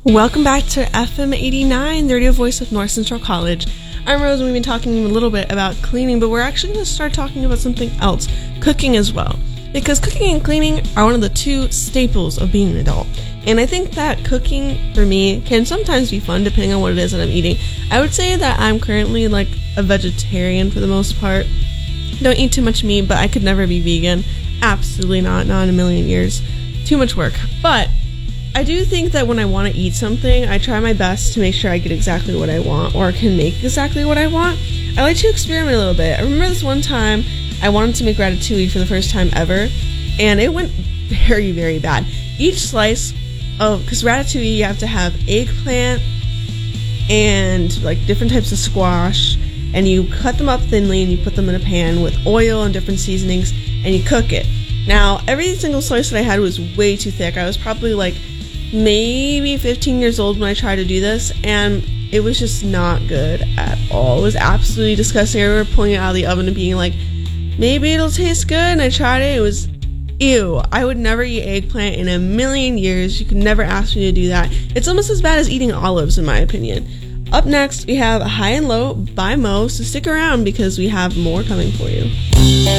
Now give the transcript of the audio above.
Welcome back to FM 89, the radio voice of North Central College. I'm Rose, and we've been talking a little bit about cleaning, but we're actually going to start talking about something else, cooking as well. Because cooking and cleaning are one of the two staples of being an adult. And I think that cooking, for me, can sometimes be fun depending on what it is that I'm eating. I would say that I'm currently like a vegetarian for the most part. Don't eat too much meat, but I could never be vegan. Absolutely not in a million years. Too much work. But I do think that when I want to eat something, I try my best to make sure I get exactly what I want or can make exactly what I want. I like to experiment a little bit. I remember this one time I wanted to make ratatouille for the first time ever, and it went very, very bad. Each slice of, because ratatouille you have to have eggplant and like different types of squash, and you cut them up thinly and you put them in a pan with oil and different seasonings and you cook it. Now, every single slice that I had was way too thick. I was probably like maybe 15 years old when I tried to do this, and it was just not good at all. It was absolutely disgusting. I remember pulling it out of the oven and being like, maybe it'll taste good, and I tried it. It was ew. I would never eat eggplant in a million years. You could never ask me to do that. It's almost as bad as eating olives, in my opinion. Up next, we have High and Low by Mo, so stick around because we have more coming for you.